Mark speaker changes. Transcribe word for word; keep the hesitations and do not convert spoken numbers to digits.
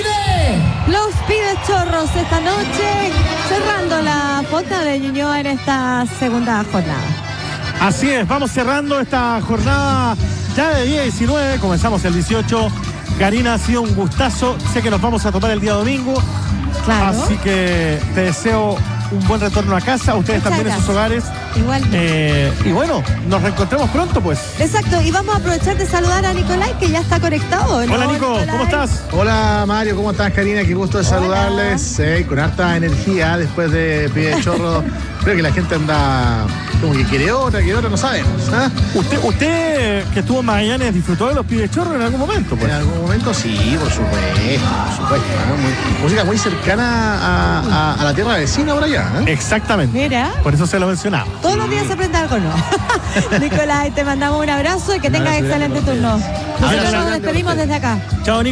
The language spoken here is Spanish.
Speaker 1: Los pibes chorros esta noche, cerrando la Fonda de Ñuñoa en esta segunda jornada.
Speaker 2: Así es, vamos cerrando esta jornada ya de día diecinueve, comenzamos el dieciocho. Karina, ha sido un gustazo, sé que nos vamos a tomar el día domingo,
Speaker 1: Claro.
Speaker 2: así que te deseo un buen retorno a casa, a ustedes
Speaker 1: Muchas
Speaker 2: también en sus hogares.
Speaker 1: Igual.
Speaker 2: Eh, y bueno, nos reencontremos pronto, pues.
Speaker 1: Exacto, y vamos a aprovechar de saludar a Nicolai, que ya está conectado, ¿no?
Speaker 2: Hola, Nico,
Speaker 1: Nicolai.
Speaker 2: ¿cómo estás?
Speaker 3: Hola Mario, ¿cómo estás, Karina? Qué gusto de
Speaker 1: Hola.
Speaker 3: saludarles, eh, con harta energía después de Pie de Chorro. Creo que la gente anda como que quiere otra, quiere otra, no sabemos. ¿Ah?
Speaker 2: Usted, usted que estuvo en Magallanes, ¿disfrutó de los pibes chorros en algún momento? Pues?
Speaker 3: En algún momento sí, por supuesto, por supuesto. ¿no? Muy- música muy cercana a, a- a la tierra vecina por allá. ¿eh?
Speaker 2: Exactamente.
Speaker 1: Mira,
Speaker 2: Por eso se lo mencionaba.
Speaker 1: todos los días se aprende algo, ¿no? Nicolai, te mandamos un abrazo y que tengas
Speaker 3: abrazo grande
Speaker 1: excelente
Speaker 3: para
Speaker 1: turno.
Speaker 3: ustedes.
Speaker 1: Nosotros
Speaker 3: Abrazo
Speaker 1: nos
Speaker 3: grande
Speaker 1: despedimos
Speaker 3: para
Speaker 1: desde acá.
Speaker 2: Chao, Nico.